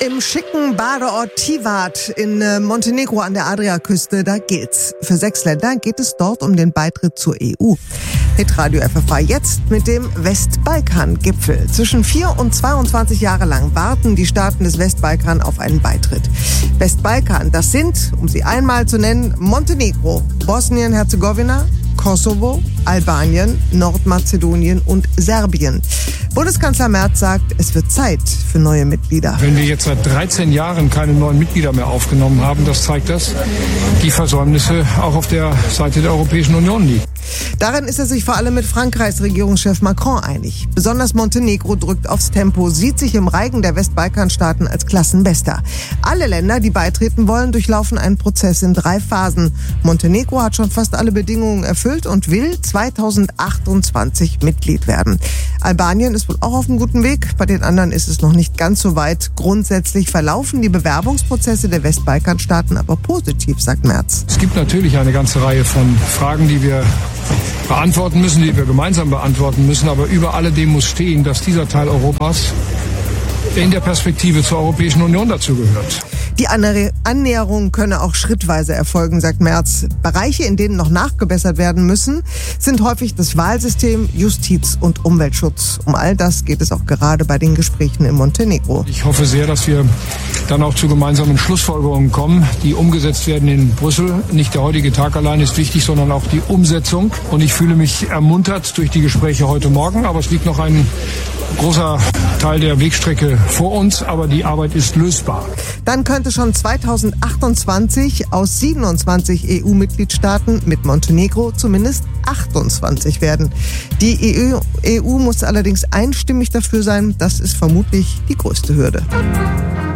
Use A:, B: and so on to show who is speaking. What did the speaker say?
A: Im schicken Badeort Tivat in Montenegro an der Adriaküste, da gilt's. Für 6 Länder geht es dort um den Beitritt zur EU. Hitradio FFH jetzt mit dem Westbalkan-Gipfel. Zwischen 4 und 22 Jahre lang warten die Staaten des Westbalkan auf einen Beitritt. Westbalkan, das sind, um sie einmal zu nennen, Montenegro, Bosnien-Herzegowina, Kosovo, Albanien, Nordmazedonien und Serbien. Bundeskanzler Merz sagt, es wird Zeit für neue Mitglieder.
B: Wenn wir jetzt seit 13 Jahren keine neuen Mitglieder mehr aufgenommen haben, das zeigt, dass die Versäumnisse auch auf der Seite der Europäischen Union liegen.
A: Darin ist er sich vor allem mit Frankreichs Regierungschef Macron einig. Besonders Montenegro drückt aufs Tempo, sieht sich im Reigen der Westbalkanstaaten als Klassenbester. Alle Länder, die beitreten wollen, durchlaufen einen Prozess in 3 Phasen. Montenegro hat schon fast alle Bedingungen erfüllt und will 2028 Mitglied werden. Albanien ist wohl auch auf einem guten Weg. Bei den anderen ist es noch nicht ganz so weit. Grundsätzlich verlaufen die Bewerbungsprozesse der Westbalkanstaaten aber positiv, sagt Merz.
B: Es gibt natürlich eine ganze Reihe von Fragen, die wir beantworten müssen, die wir gemeinsam beantworten müssen. Aber über alledem muss stehen, dass dieser Teil Europas in der Perspektive zur Europäischen Union dazugehört.
A: Die Annäherung könne auch schrittweise erfolgen, sagt Merz. Bereiche, in denen noch nachgebessert werden müssen, sind häufig das Wahlsystem, Justiz und Umweltschutz. Um all das geht es auch gerade bei den Gesprächen in Montenegro.
B: Ich hoffe sehr, dass wir dann auch zu gemeinsamen Schlussfolgerungen kommen, die umgesetzt werden in Brüssel. Nicht der heutige Tag allein ist wichtig, sondern auch die Umsetzung. Und ich fühle mich ermuntert durch die Gespräche heute Morgen. Aber es liegt noch ein großer Teil der Wegstrecke vor uns, aber die Arbeit ist lösbar.
A: Dann könnte schon 2028 aus 27 EU-Mitgliedstaaten mit Montenegro zumindest 28 werden. Die EU muss allerdings einstimmig dafür sein. Das ist vermutlich die größte Hürde.